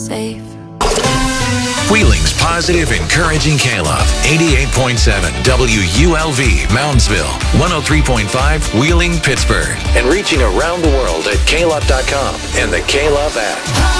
Safe. Wheeling's positive, encouraging K-Love. 88.7 WULV, Moundsville. 103.5 Wheeling, Pittsburgh. And reaching around the world at klove.com and the K-Love app.